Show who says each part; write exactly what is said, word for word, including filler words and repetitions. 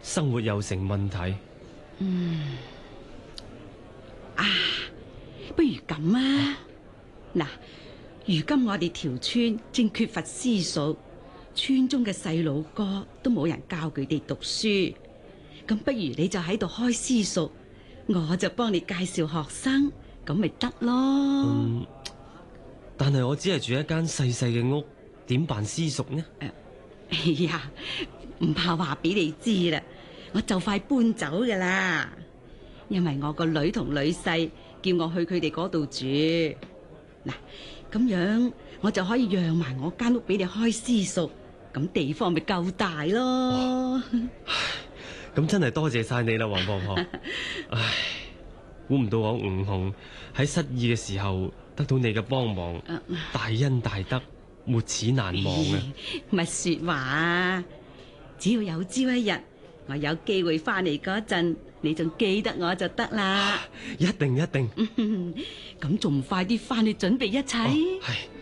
Speaker 1: 生活又成問題。
Speaker 2: 嗯，啊，不如咁啊！嗱，如今我哋條村正缺乏私塾，村中嘅細佬哥都冇人教佢哋讀書，咁不如你就喺度開私塾，我就幫你介紹學生，咁咪得咯。
Speaker 1: 嗯，但係我只係住一間細細嘅屋，點辦私塾呢？
Speaker 2: 哎呀，唔怕話俾你知啦，我就快搬走噶啦，因為我個女同女婿叫我去佢哋嗰度住。嗱，咁樣我就可以讓埋我間屋俾你開私塾，咁地方咪夠大咯。
Speaker 1: 咁真係多謝晒你啦，黃婆婆。唉，估唔到我吳紅喺失意嘅時候得到你嘅幫忙，大恩大德，沒齒難忘啊！
Speaker 2: 咪說話啊！只要有朝一日我有機會翻嚟嗰陣，你仲記得我就得啦。
Speaker 1: 一定一定。
Speaker 2: 咁仲唔快啲翻去準備一切？
Speaker 1: 哦，係。